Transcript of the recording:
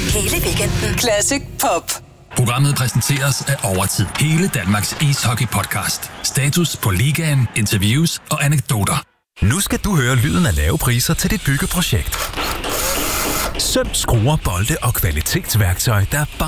hele weekenden. Classic Pop. Programmet præsenteres af Overtid. Hele Danmarks ishockey-podcast. Status på ligaen, interviews og anekdoter. Nu skal du høre lyden af lave priser til dit byggeprojekt. Søm, skruer, bolde og kvalitetsværktøj, der bare